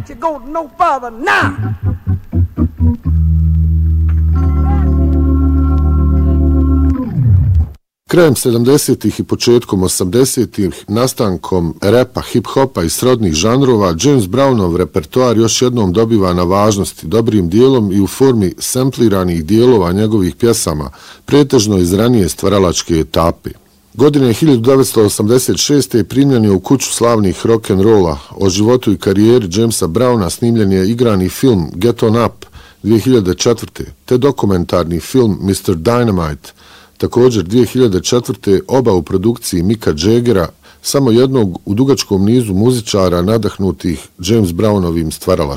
let you go no further now. Krajem 70-ih i početkom 80-ih nastankom repa, hip-hopa i srodnih žanrova, James Brownov repertoar još jednom dobiva na važnosti, dobrim dijelom i u formi sampliranih dijelova njegovih pjesama, pretežno iz ranije stvaralačke etape. Godine 1986. primljen je u kuću slavnih rock'n'rolla. O životu i karijeri Jamesa Browna snimljen je igrani film Get On Up 2004. te dokumentarni film Mr. Dynamite. Također 2004. oba u produkciji Micka Jaggera, samo jednog u dugačkom nizu muzičara nadahnutih James Brownovim stvaralaštvom.